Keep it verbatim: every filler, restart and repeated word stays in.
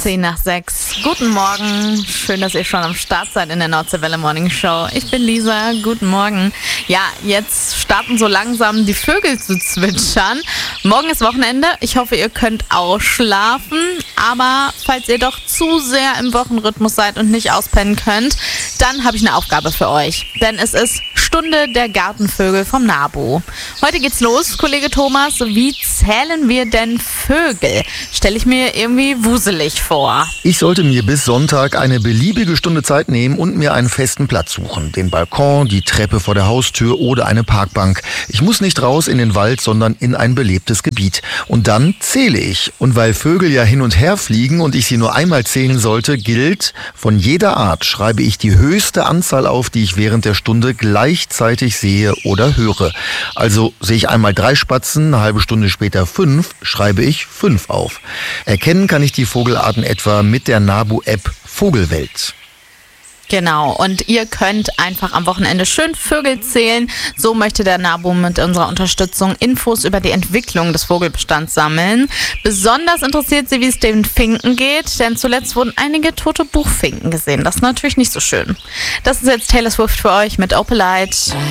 Zehn nach sechs. Guten Morgen. Schön, dass ihr schon am Start seid in der Nordseewelle Morning Show. Ich bin Lisa. Guten Morgen. Ja, jetzt starten so langsam die Vögel zu zwitschern. Morgen ist Wochenende. Ich hoffe, ihr könnt ausschlafen. Aber falls ihr doch zu sehr im Wochenrhythmus seid und nicht auspennen könnt, dann habe ich eine Aufgabe für euch. Denn es ist Stunde der Gartenvögel vom NABU. Heute geht's los, Kollege Thomas. Wie zählen wir denn Vögel? Stelle ich mir irgendwie wuselig vor. Ich sollte mir bis Sonntag eine beliebige Stunde Zeit nehmen und mir einen festen Platz suchen. Den Balkon, die Treppe vor der Haustür oder eine Parkbank. Ich muss nicht raus in den Wald, sondern in ein belebtes Gebiet. Und dann zähle ich. Und weil Vögel ja hin und her fliegen und ich sie nur einmal zählen sollte, gilt, von jeder Art schreibe ich die höchste Anzahl auf, die ich während der Stunde gleichzeitig sehe oder höre. Also sehe ich einmal drei Spatzen, eine halbe Stunde später fünf, schreibe ich fünf auf. Erkennen kann ich die Vogelarten etwa mit der NABU-App Vogelwelt. Genau, und ihr könnt einfach am Wochenende schön Vögel zählen. So möchte der NABU mit unserer Unterstützung Infos über die Entwicklung des Vogelbestands sammeln. Besonders interessiert sie, wie es den Finken geht, denn zuletzt wurden einige tote Buchfinken gesehen. Das ist natürlich nicht so schön. Das ist jetzt Taylor Swift für euch mit Opalite.